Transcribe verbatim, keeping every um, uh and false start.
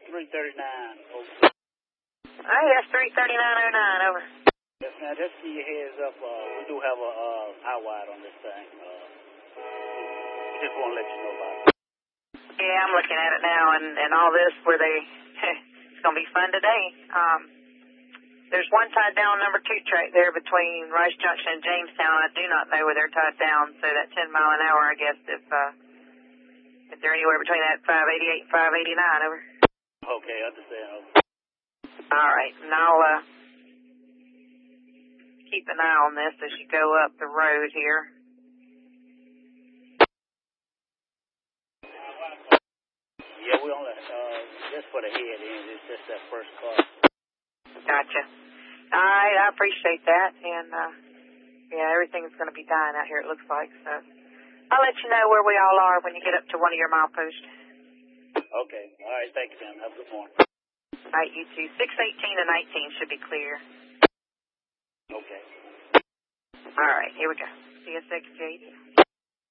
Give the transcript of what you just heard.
three thirty-nine. Over. Hey, that's three thirty-nine oh nine, over. Yes, now, just to give you a heads up, uh, we do have a uh, eye wide on this thing. Uh, we just want to let you know about it. Yeah, I'm looking at it now, and, and all this where they, it's going to be fun today. Um, there's one tied down number two track there between Rice Junction and Jamestown. I do not know where they're tied down, so that ten mile an hour, I guess, if, uh, if they're anywhere between that five eighty-eight and five eighty-nine, over. Okay, understand, over. All right, and I'll, uh, keep an eye on this as you go up the road here. Yeah, we only, uh, just for the head end, it's just that first car. Gotcha. All right, I appreciate that, and, uh, yeah, everything's going to be dying out here, it looks like, so I'll let you know where we all are when you get up to one of your mileposts. Okay, all right, thank you, man. Have a good morning. All right, you two. six eighteen and nineteen should be clear. Okay. All right, here we go. C S X J D.